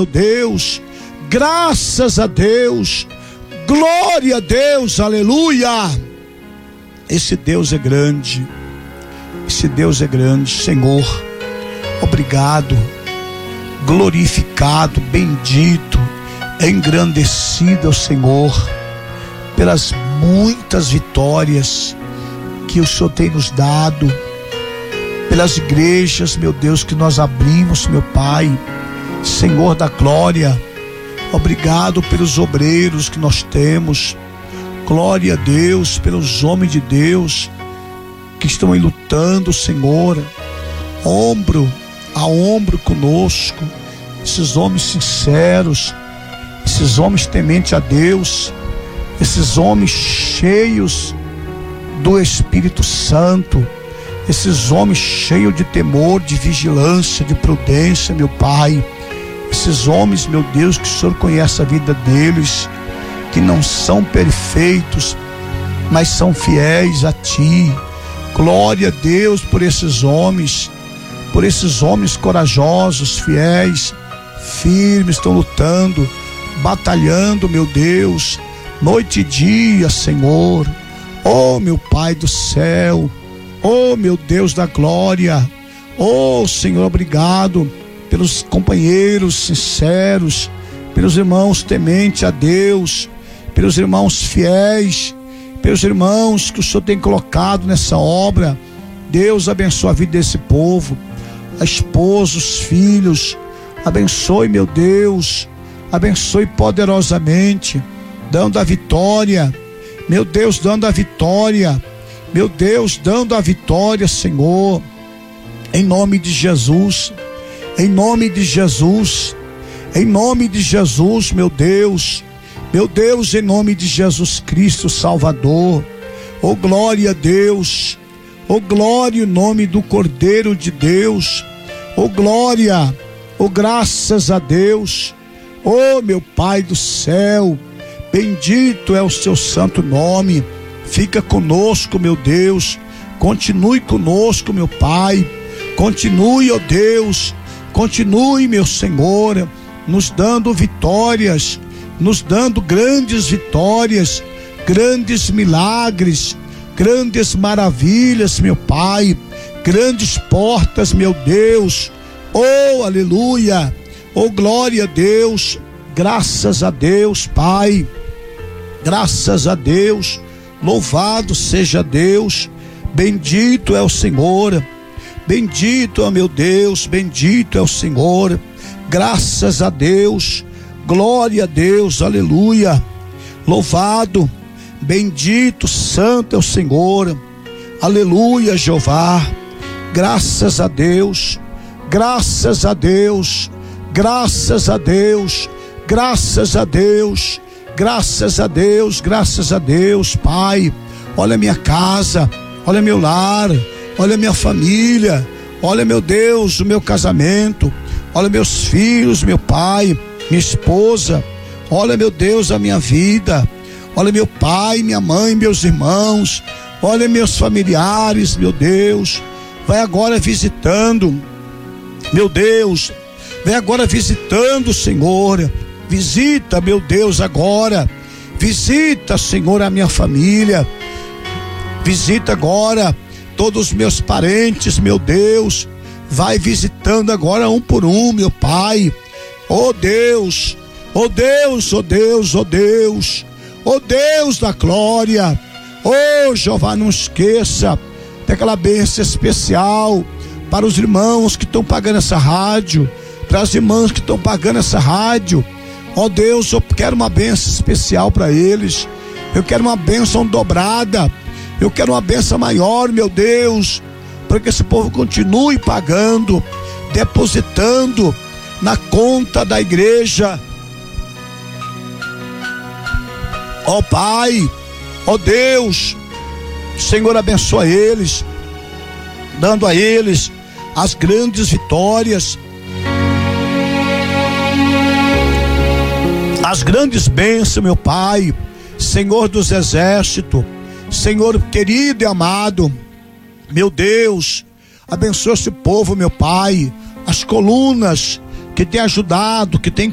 meu Deus, graças a Deus, glória a Deus, aleluia. Esse Deus é grande, esse Deus é grande, Senhor, obrigado, glorificado, bendito, engrandecido é o Senhor, pelas muitas vitórias que o Senhor tem nos dado, pelas igrejas, meu Deus, que nós abrimos, meu Pai, Senhor da glória, obrigado pelos obreiros que nós temos, glória a Deus, pelos homens de Deus que estão aí lutando, Senhor, ombro a ombro conosco, esses homens sinceros, esses homens tementes a Deus, esses homens cheios do Espírito Santo, esses homens cheios de temor, de vigilância, de prudência, meu Pai, esses homens, meu Deus, que o Senhor conhece a vida deles, que não são perfeitos, mas são fiéis a Ti. Glória a Deus por esses homens corajosos, fiéis, firmes, estão lutando, batalhando, meu Deus, noite e dia, Senhor. Oh, meu Pai do céu, oh, meu Deus da glória, oh, Senhor, obrigado pelos companheiros sinceros, pelos irmãos tementes a Deus, pelos irmãos fiéis, pelos irmãos que o Senhor tem colocado nessa obra. Deus abençoe a vida desse povo, a esposa, os filhos, abençoe, meu Deus, abençoe poderosamente, dando a vitória, meu Deus, dando a vitória, meu Deus, dando a vitória, Senhor, em nome de Jesus, em nome de Jesus, em nome de Jesus, meu Deus, em nome de Jesus Cristo Salvador. Oh glória a Deus, oh glória em nome do Cordeiro de Deus, oh glória, oh graças a Deus, oh meu Pai do céu, bendito é o seu santo nome. Fica conosco, meu Deus, continue conosco, meu Pai, continue, ó Deus, continue, meu Senhor, nos dando vitórias, nos dando grandes vitórias, grandes milagres, grandes maravilhas, meu Pai, grandes portas, meu Deus. Oh, aleluia, oh, glória a Deus, graças a Deus, Pai, graças a Deus, louvado seja Deus, bendito é o Senhor, bendito é meu Deus, bendito é o Senhor, graças a Deus, glória a Deus, aleluia, louvado, bendito, santo é o Senhor, aleluia, Jeová, graças a Deus, graças a Deus, graças a Deus, graças a Deus, graças a Deus, graças a Deus, Pai. Olha minha casa, olha meu lar, olha minha família, olha, meu Deus, o meu casamento, olha meus filhos, meu Pai, minha esposa, olha, meu Deus, a minha vida, olha meu pai, minha mãe, meus irmãos, olha meus familiares, meu Deus, vai agora visitando, meu Deus, vem agora visitando, Senhor, visita, meu Deus, agora, visita, Senhor, a minha família, visita agora todos os meus parentes, meu Deus, vai visitando agora um por um, meu Pai. Oh Deus, oh Deus, oh Deus, oh Deus, oh Deus da glória, oh Jeová, não esqueça daquela bênção especial para os irmãos que estão pagando essa rádio, para as irmãs que estão pagando essa rádio. Oh Deus, eu quero uma bênção especial para eles, eu quero uma bênção dobrada, eu quero uma bênção maior, meu Deus, para que esse povo continue pagando, depositando na conta da igreja. Ó Pai, ó Deus, Senhor, abençoa eles, dando a eles as grandes vitórias, as grandes bênçãos, meu Pai, Senhor dos exércitos, Senhor querido e amado, meu Deus, abençoa esse povo, meu Pai, as colunas que tem ajudado, que tem